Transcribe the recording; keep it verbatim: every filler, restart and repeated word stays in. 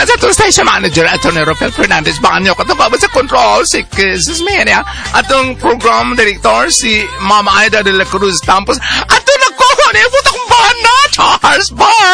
sa itong station manager, Atty. Rafael Fernandez Banyo, katong sa control, si Sis Menia, atong program director, si Mama Aida de la Cruz Tampos, atong nagkuhon, eh, putak ba na, Charles Bar!